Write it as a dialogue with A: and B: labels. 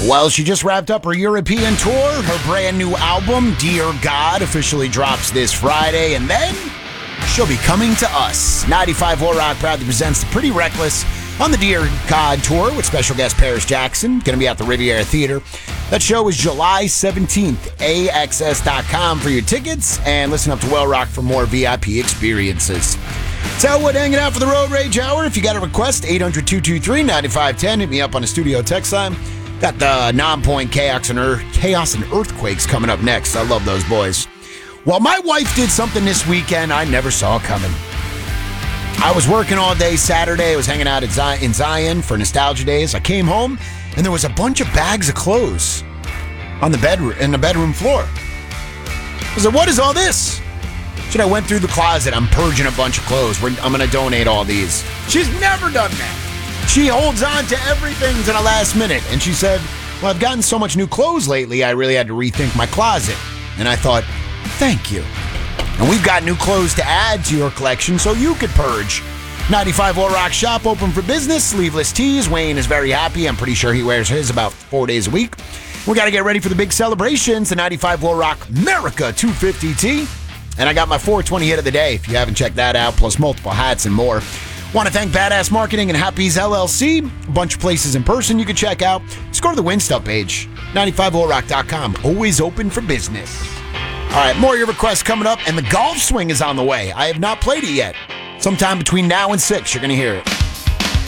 A: Well, she just wrapped up her European tour. Her brand new album, Dear God, officially drops this Friday, and then she'll be coming to us. 95 War Rock proudly presents the Pretty Reckless on the Dear God tour with special guest Paris Jackson. Going to be at the Riviera Theater. That show is July 17th. AXS.com for your tickets, and listen up to Well Rock for more VIP experiences. So, what, hanging out for the Road Rage Hour? If you got a request, 800-223-9510. Hit me up on a studio text line. Got the Non-Point Chaos and Earthquakes coming up next. I love those boys. Well, my wife did something this weekend I never saw coming. I was working all day Saturday. I was hanging out in Zion for Nostalgia Days. I came home, and there was a bunch of bags of clothes on the bedroom floor. I said, what is all this? I went through the closet. I'm purging a bunch of clothes. I'm going to donate all these. She's never done that. She holds on to everything to the last minute. And she said, well, I've gotten so much new clothes lately, I really had to rethink my closet. And I thought, thank you. And we've got new clothes to add to your collection so you could purge. 95 War Rock shop open for business. Sleeveless tees. Wayne is very happy. I'm pretty sure he wears his about 4 days a week. We got to get ready for the big celebrations. The 95 War Rock America 250 tee. And I got my 420 hit of the day, if you haven't checked that out, plus multiple hats and more. Want to thank Badass Marketing and Happy's LLC. A bunch of places in person you can check out. Just go to the Winstuff page, 95allrock.com. Always open for business. All right, more of your requests coming up, and the golf swing is on the way. I have not played it yet. Sometime between now and 6, you're going to hear it.